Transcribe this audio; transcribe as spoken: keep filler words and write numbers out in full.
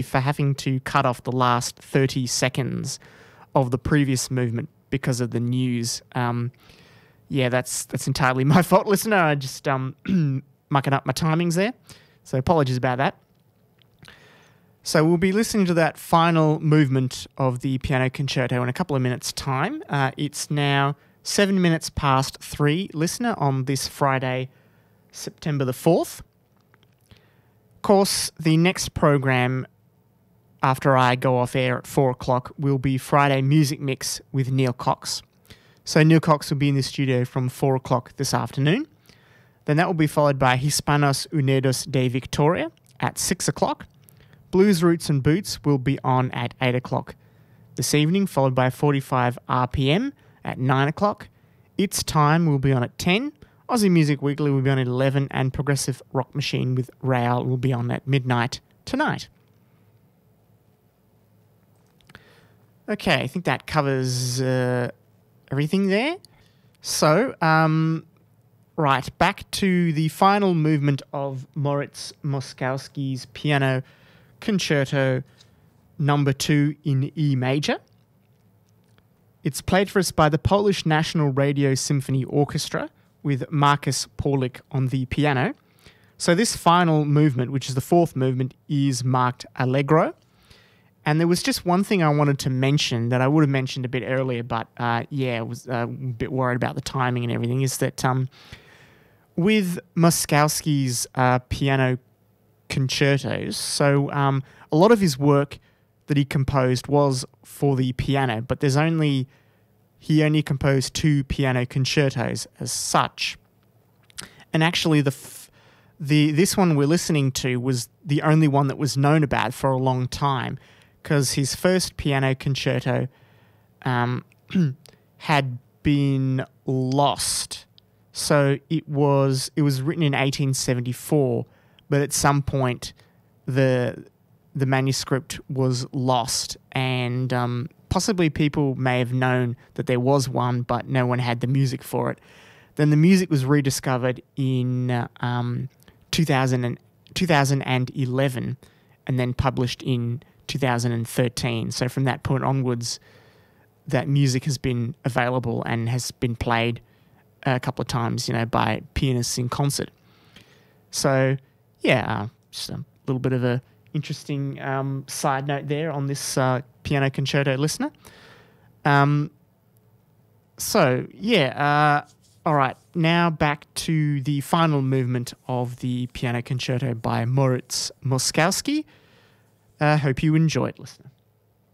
for having to cut off the last thirty seconds of the previous movement because of the news. Um, yeah, that's that's entirely my fault, listener. I just um, mucking up my timings there. So apologies about that. So we'll be listening to that final movement of the piano concerto in a couple of minutes' time. Uh, it's now seven minutes past three, listener, on this Friday, September the fourth. Of course, the next program after I go off air at four o'clock will be Friday Music Mix with Neil Cox. So Neil Cox will be in the studio from four o'clock this afternoon. Then that will be followed by Hispanos Unidos de Victoria at six o'clock. Blues Roots and Boots will be on at eight o'clock this evening, followed by forty-five R P M at nine o'clock. It's Time will be on at ten. Aussie Music Weekly will be on at eleven, and Progressive Rock Machine with Raoul will be on at midnight tonight. Okay, I think that covers uh, everything there. So, um, right, back to the final movement of Moritz Moszkowski's Piano Concerto number two in E major. It's played for us by the Polish National Radio Symphony Orchestra with Markus Paulik on the piano. So this final movement, which is the fourth movement, is marked Allegro. And there was just one thing I wanted to mention that I would have mentioned a bit earlier, but uh, yeah, I was uh, a bit worried about the timing and everything, is that um, with Moszkowski's uh, piano concertos, so um, a lot of his work that he composed was for the piano, but there's only, he only composed two piano concertos as such. And actually the f- the this one we're listening to was the only one that was known about for a long time, because his first piano concerto um, had been lost. So it was it was written in eighteen seventy-four, but at some point the the manuscript was lost, and um, possibly people may have known that there was one, but no one had the music for it. Then the music was rediscovered in uh, um, two thousand, two thousand eleven and then published in two thousand thirteen. So from that point onwards, that music has been available and has been played a couple of times, you know, by pianists in concert. So, yeah, uh, just a little bit of a interesting um, side note there on this uh, piano concerto, listener. Um, so, yeah, uh, all right, now back to the final movement of the piano concerto by Moritz Moszkowski. I uh, hope you enjoyed, listener.